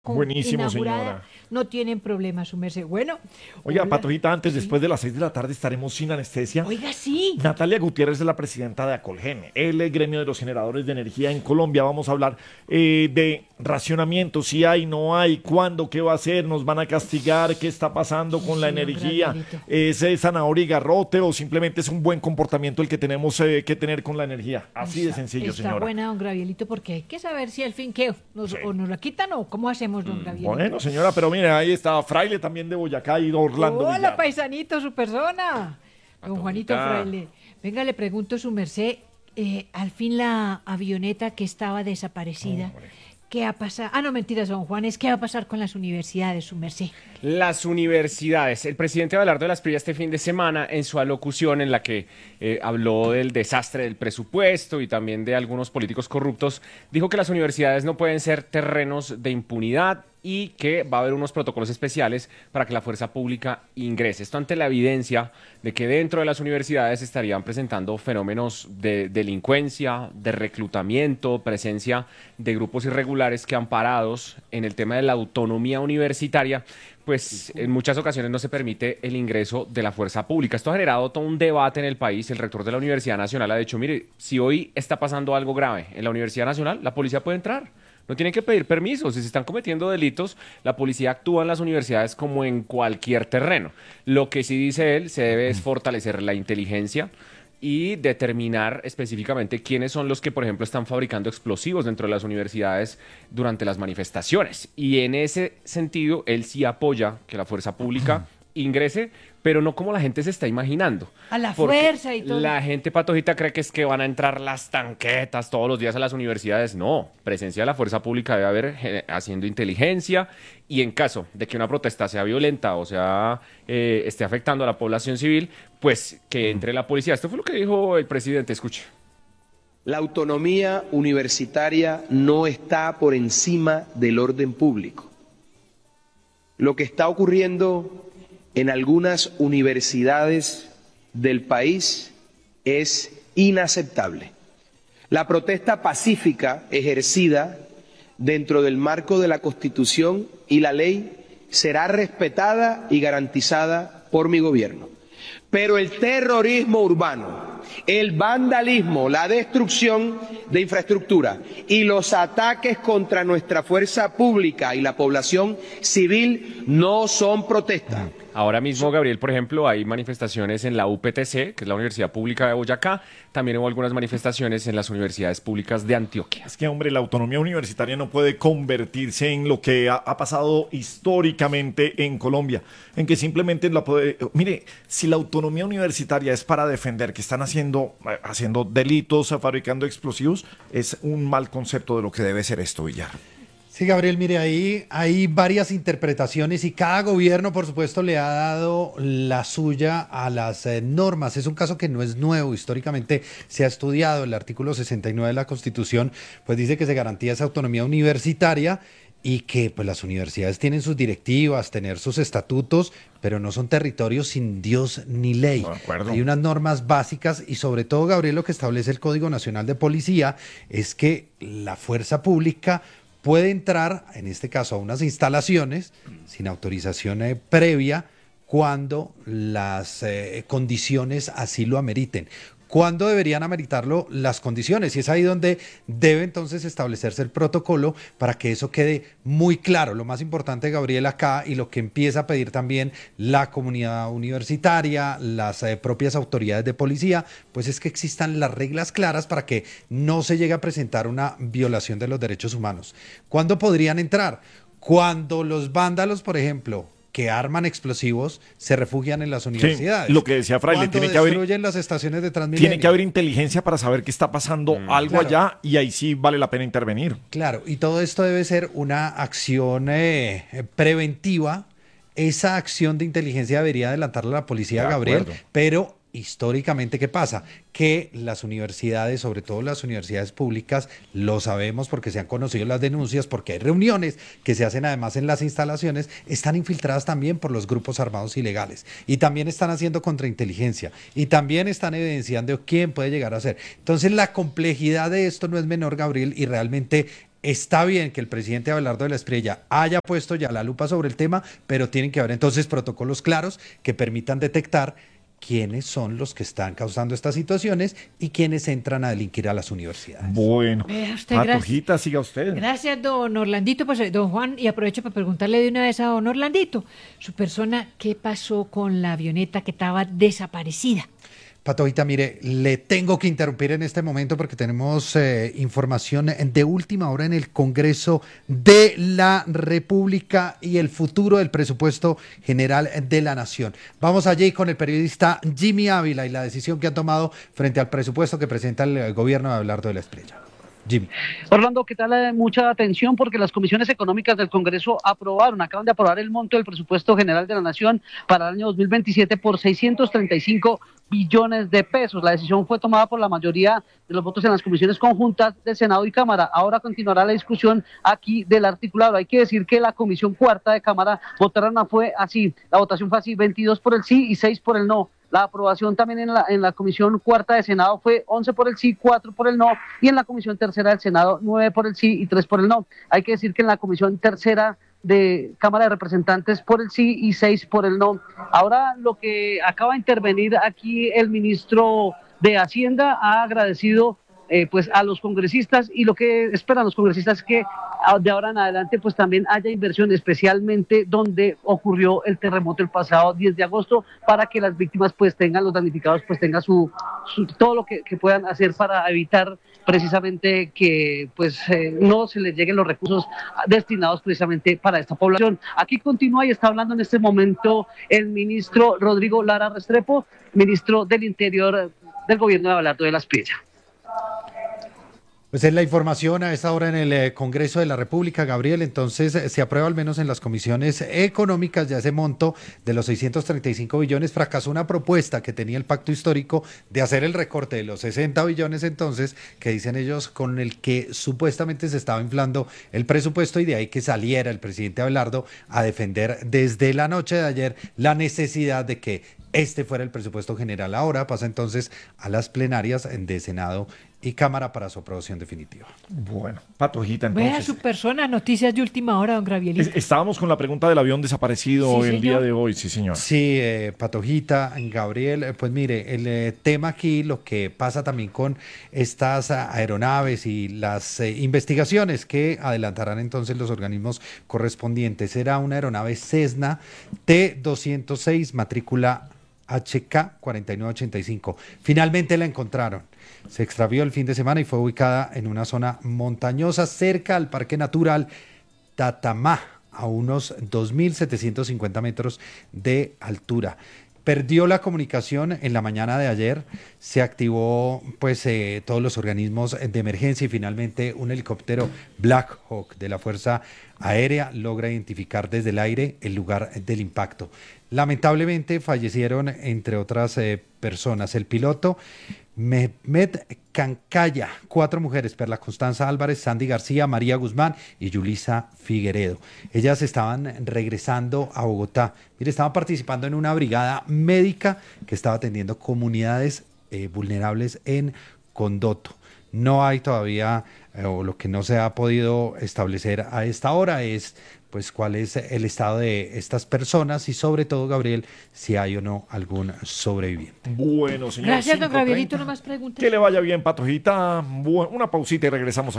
Buenísimo, inaugurada, señora. no tienen problema, su merced. Bueno, Oiga, hola. Patojita, antes, Sí. después de las 6 de la tarde estaremos sin anestesia. Oiga, sí. Natalia Gutiérrez es la presidenta de Acolgen, el gremio de los generadores de energía en Colombia. Vamos a hablar de racionamiento, si hay, no hay, cuándo, qué va a hacer, nos van a castigar, qué está pasando Sí, con la señor energía, Gabrielito. es zanahoria y garrote o simplemente es un buen comportamiento el que tenemos que tener con la energía. Así de sencillo, Está señora. buena, don Gabrielito, porque hay que saber si al fin qué, Sí. o nos la quitan o cómo hacemos, don Gabrielito. Bueno, señora, pero mire, ahí está Fraile también de Boyacá y Orlando Hola, Villar. paisanito, su persona. Don Juanito Patojita. Fraile. Venga, le pregunto, su merced, al fin la avioneta que estaba desaparecida, Hombre. ¿qué ha pasado? Ah, no, mentiras, don Juan, es qué va a pasar con las universidades, su merced. Las universidades. El presidente Abelardo de las Prillas este fin de semana, en su alocución en la que habló del desastre del presupuesto y también de algunos políticos corruptos, dijo que las universidades no pueden ser terrenos de impunidad y que va a haber unos protocolos especiales para que la fuerza pública ingrese. Esto ante la evidencia de que dentro de las universidades se estarían presentando fenómenos de delincuencia, de reclutamiento, presencia de grupos irregulares que amparados en el tema de la autonomía universitaria, pues en muchas ocasiones no se permite el ingreso de la fuerza pública. Esto ha generado todo un debate en el país. El rector de la Universidad Nacional ha dicho, mire, si hoy está pasando algo grave en la Universidad Nacional, la policía puede entrar. No tienen que pedir permiso. Si se están cometiendo delitos, la policía actúa en las universidades como en cualquier terreno. Lo que sí dice él, se debe es fortalecer la inteligencia y determinar específicamente quiénes son los que, por ejemplo, están fabricando explosivos dentro de las universidades durante las manifestaciones. Y en ese sentido, él sí apoya que la fuerza pública ingrese, pero no como la gente se está imaginando. A la Porque fuerza y todo. la gente patojita cree que es que van a entrar las tanquetas todos los días a las universidades. No, presencia de la fuerza pública debe haber haciendo inteligencia y en caso de que una protesta sea violenta o sea esté afectando a la población civil, pues que entre la policía. Esto fue lo que dijo el presidente, escuche. La autonomía universitaria no está por encima del orden público. Lo que está ocurriendo en algunas universidades del país es inaceptable. La protesta pacífica ejercida dentro del marco de la Constitución y la ley será respetada y garantizada por mi gobierno. Pero el terrorismo urbano, el vandalismo, la destrucción de infraestructura y los ataques contra nuestra fuerza pública y la población civil no son protesta. Ahora mismo, Gabriel, por ejemplo, hay manifestaciones en la UPTC, que es la Universidad Pública de Boyacá. También hubo algunas manifestaciones en las universidades públicas de Antioquia. Es que, hombre, la autonomía universitaria no puede convertirse en lo que ha pasado históricamente en Colombia, en que simplemente la puede... Mire, si la autonomía universitaria es para defender que están haciendo delitos, fabricando explosivos, es un mal concepto de lo que debe ser esto, Villar. Sí, Gabriel, mire, ahí hay varias interpretaciones y cada gobierno, por supuesto, le ha dado la suya a las normas. Es un caso que no es nuevo, históricamente se ha estudiado. El artículo 69 de la Constitución, pues dice que se garantía esa autonomía universitaria y que pues las universidades tienen sus directivas, tener sus estatutos, pero no son territorios sin Dios ni ley. De acuerdo. Hay unas normas básicas y sobre todo, Gabriel, lo que establece el Código Nacional de Policía es que la fuerza pública puede entrar, en este caso, a unas instalaciones sin autorización previa cuando las condiciones así lo ameriten. ¿Cuándo deberían ameritarlo las condiciones? Y es ahí donde debe entonces establecerse el protocolo para que eso quede muy claro. Lo más importante, Gabriel, acá y lo que empieza a pedir también la comunidad universitaria, las propias autoridades de policía, pues es que existan las reglas claras para que no se llegue a presentar una violación de los derechos humanos. ¿Cuándo podrían entrar? Cuando los vándalos, por ejemplo, que arman explosivos se refugian en las universidades. Sí, lo que decía Fraile, Cuando tiene que haber... destruyen las estaciones de Transmilenio. Tiene que haber inteligencia para saber que está pasando algo Claro. allá y ahí sí vale la pena intervenir. Claro, y todo esto debe ser una acción preventiva. Esa acción de inteligencia debería adelantarla la policía, De Gabriel, acuerdo. pero históricamente, ¿qué pasa? Que las universidades, sobre todo las universidades públicas, lo sabemos porque se han conocido las denuncias, porque hay reuniones que se hacen además en las instalaciones, están infiltradas también por los grupos armados ilegales y también están haciendo contrainteligencia y también están evidenciando quién puede llegar a ser. Entonces la complejidad de esto no es menor, Gabriel, y realmente está bien que el presidente Abelardo de la Espriella haya puesto ya la lupa sobre el tema, pero tienen que haber entonces protocolos claros que permitan detectar quiénes son los que están causando estas situaciones y quiénes entran a delinquir a las universidades. Bueno, Vea usted, Patojita, siga usted. Gracias, don Orlandito. Pues, don Juan, y aprovecho para preguntarle de una vez a don Orlandito, su persona, ¿qué pasó con la avioneta que estaba desaparecida? Patojita, mire, le tengo que interrumpir en este momento porque tenemos información de última hora en el Congreso de la República y el futuro del presupuesto general de la Nación. Vamos allí con el periodista Jimmy Ávila y la decisión que han tomado frente al presupuesto que presenta el gobierno de Abelardo de la Espriella. Jimmy. Orlando, ¿qué tal? Mucha atención porque las comisiones económicas del Congreso acaban de aprobar el monto del presupuesto general de la Nación para el año 2027 por 635 billones de pesos. La decisión fue tomada por la mayoría de los votos en las comisiones conjuntas del Senado y Cámara. Ahora continuará la discusión aquí del articulado. Hay que decir que la comisión cuarta de Cámara fue así. La votación fue así, 22 por el sí y 6 por el no. La aprobación también en la comisión cuarta de Senado fue 11 por el sí, 4 por el no, y en la comisión tercera del Senado 9 por el sí y 3 por el no. Hay que decir que en la comisión tercera de Cámara de Representantes por el sí y 6 por el no. Ahora lo que acaba de intervenir aquí el ministro de Hacienda ha agradecido pues a los congresistas, y lo que esperan los congresistas es que de ahora en adelante pues también haya inversión, especialmente donde ocurrió el terremoto el pasado 10 de agosto, para que las víctimas pues tengan, los damnificados pues tengan todo lo que puedan hacer para evitar precisamente que pues no se les lleguen los recursos destinados precisamente para esta población. Aquí continúa y está hablando en este momento el ministro Rodrigo Lara Restrepo, ministro del Interior del gobierno de Abelardo de la Espriella. Pues es la información a esta hora en el Congreso de la República, Gabriel. Entonces se aprueba al menos en las comisiones económicas ya ese monto de los 635 billones. Fracasó una propuesta que tenía el pacto histórico de hacer el recorte de los 60 billones entonces, que dicen ellos, con el que supuestamente se estaba inflando el presupuesto, y de ahí que saliera el presidente Abelardo a defender desde la noche de ayer la necesidad de que este fuera el presupuesto general. Ahora pasa entonces a las plenarias de Senado y Cámara para su aprobación definitiva. Bueno, Patojita, entonces. Vea su persona, noticias de última hora, don Gravielito. Estábamos con la pregunta del avión desaparecido Sí, el día señor. de hoy, sí, señor. Sí, Patojita, Gabriel, pues mire, el tema aquí, lo que pasa también con estas aeronaves y las investigaciones que adelantarán entonces los organismos correspondientes. Era una aeronave Cessna T-206, matrícula HK 4985. Finalmente la encontraron. Se extravió el fin de semana y fue ubicada en una zona montañosa cerca al Parque Natural Tatamá, a unos 2.750 metros de altura. Perdió la comunicación en la mañana de ayer, se activó pues todos los organismos de emergencia y finalmente un helicóptero Black Hawk de la Fuerza Aérea logra identificar desde el aire el lugar del impacto. Lamentablemente fallecieron, entre otras personas, el piloto Mehmet Cancaya, 4 mujeres, Perla Constanza Álvarez, Sandy García, María Guzmán y Yulisa Figueredo. Ellas estaban regresando a Bogotá. Mire, estaban participando en una brigada médica que estaba atendiendo comunidades vulnerables en Condoto. No hay todavía, o lo que no se ha podido establecer a esta hora es pues cuál es el estado de estas personas y sobre todo, Gabriel, si hay o no algún sobreviviente. Bueno, señor. Gracias, don 5:30. Gravielito, no más preguntas. Que le vaya bien, Patojita. Una pausita y regresamos aquí.